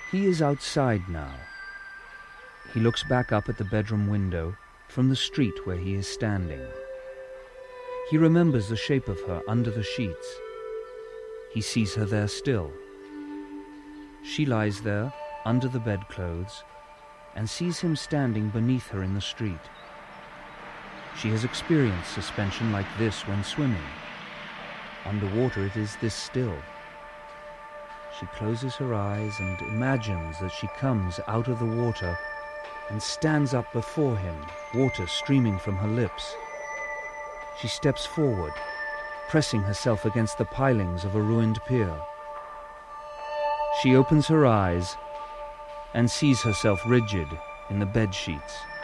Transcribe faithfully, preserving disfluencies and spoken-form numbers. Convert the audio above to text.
He is outside now. He looks back up at the bedroom window from the street where he is standing. He remembers the shape of her under the sheets. He sees her there still. She lies there under the bedclothes and sees him standing beneath her in the street. She has experienced suspension like this when swimming. Underwater it is this still. She closes her eyes and imagines that she comes out of the water and stands up before him, water streaming from her lips. She steps forward, pressing herself against the pilings of a ruined pier. She opens her eyes and sees herself rigid in the bed sheets.